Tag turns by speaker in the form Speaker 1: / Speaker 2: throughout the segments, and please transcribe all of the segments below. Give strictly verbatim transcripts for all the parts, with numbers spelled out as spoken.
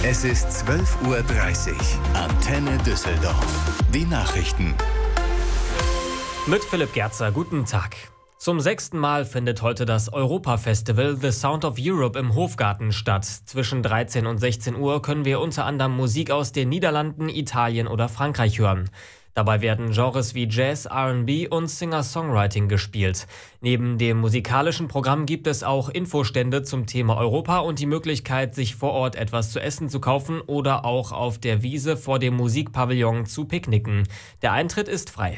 Speaker 1: Es ist zwölf Uhr dreißig. Antenne Düsseldorf. Die Nachrichten.
Speaker 2: Mit Philipp Gerzer, guten Tag. Zum sechsten Mal findet heute das Europa-Festival The Sound of Europe im Hofgarten statt. Zwischen dreizehn und sechzehn Uhr können wir unter anderem Musik aus den Niederlanden, Italien oder Frankreich hören. Dabei werden Genres wie Jazz, R and B und Singer-Songwriting gespielt. Neben dem musikalischen Programm gibt es auch Infostände zum Thema Europa und die Möglichkeit, sich vor Ort etwas zu essen zu kaufen oder auch auf der Wiese vor dem Musikpavillon zu picknicken. Der Eintritt ist frei.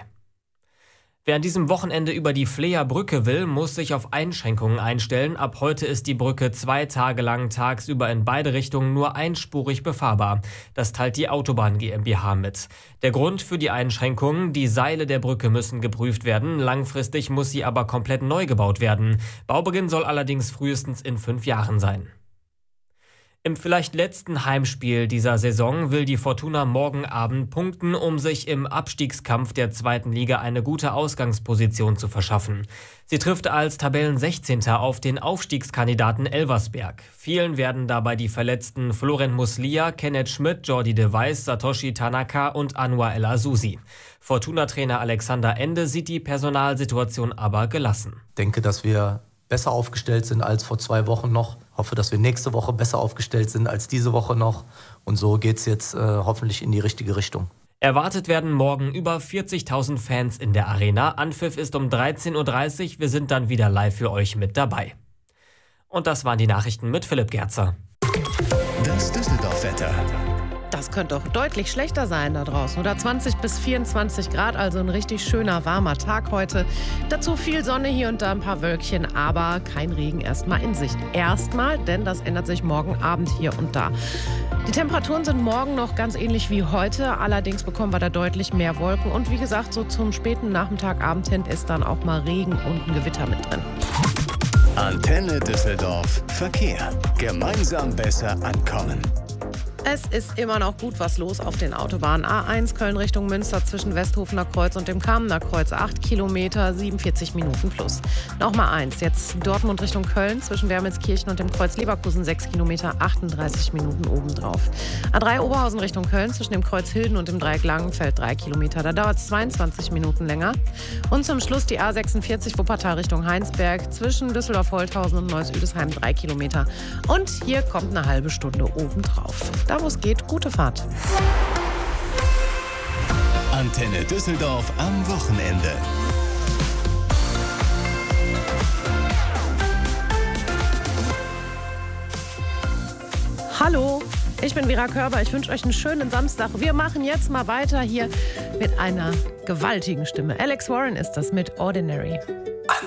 Speaker 2: Wer an diesem Wochenende über die Fleer Brücke will, muss sich auf Einschränkungen einstellen. Ab heute ist die Brücke zwei Tage lang tagsüber in beide Richtungen nur einspurig befahrbar. Das teilt die Autobahn GmbH mit. Der Grund für die Einschränkungen: die Seile der Brücke müssen geprüft werden. Langfristig muss sie aber komplett neu gebaut werden. Baubeginn soll allerdings frühestens in fünf Jahren sein. Im vielleicht letzten Heimspiel dieser Saison will die Fortuna morgen Abend punkten, um sich im Abstiegskampf der zweiten Liga eine gute Ausgangsposition zu verschaffen. Sie trifft als Tabellensechzehnter auf den Aufstiegskandidaten Elversberg. Vielen werden dabei die verletzten Florent Muslia, Kenneth Schmidt, Jordi de Weiß, Satoshi Tanaka und Anwar El Azusi. Fortuna-Trainer Alexander Ende sieht die Personalsituation aber gelassen.
Speaker 3: Ich denke, dass wir besser aufgestellt sind als vor zwei Wochen noch. Ich hoffe, dass wir nächste Woche besser aufgestellt sind als diese Woche noch. Und so geht es jetzt äh, hoffentlich in die richtige Richtung.
Speaker 2: Erwartet werden morgen über vierzigtausend Fans in der Arena. Anpfiff ist um dreizehn Uhr dreißig. Wir sind dann wieder live für euch mit dabei. Und das waren die Nachrichten mit Philipp Gerzer.
Speaker 1: Das Düsseldorf-Wetter.
Speaker 4: Das könnte doch deutlich schlechter sein da draußen. Oder zwanzig bis vierundzwanzig Grad, also ein richtig schöner, warmer Tag heute. Dazu viel Sonne, hier und da ein paar Wölkchen, aber kein Regen erstmal in Sicht. Erstmal, denn das ändert sich morgen Abend hier und da. Die Temperaturen sind morgen noch ganz ähnlich wie heute. Allerdings bekommen wir da deutlich mehr Wolken. Und wie gesagt, so zum späten Nachmittag, Abend hin ist dann auch mal Regen und ein Gewitter mit drin.
Speaker 1: Antenne Düsseldorf. Verkehr. Gemeinsam besser ankommen.
Speaker 4: Es ist immer noch gut was los auf den Autobahnen. A eins Köln Richtung Münster zwischen Westhofener Kreuz und dem Kamener Kreuz. acht Kilometer, siebenundvierzig Minuten plus. Nochmal eins. Jetzt Dortmund Richtung Köln zwischen Wermelskirchen und dem Kreuz Leverkusen. sechs Kilometer, achtunddreißig Minuten obendrauf. A drei Oberhausen Richtung Köln zwischen dem Kreuz Hilden und dem Dreieck Langenfeld. drei Kilometer. Da dauert es zweiundzwanzig Minuten länger. Und zum Schluss die A sechsundvierzig Wuppertal Richtung Heinsberg zwischen Düsseldorf-Holthausen und Neuss-Üdesheim. drei Kilometer. Und hier kommt eine halbe Stunde obendrauf. Da, wo es geht, gute Fahrt.
Speaker 1: Antenne Düsseldorf am Wochenende.
Speaker 4: Hallo, ich bin Vera Körber. Ich wünsche euch einen schönen Samstag. Wir machen jetzt mal weiter hier mit einer gewaltigen Stimme. Alex Warren ist das mit Ordinary.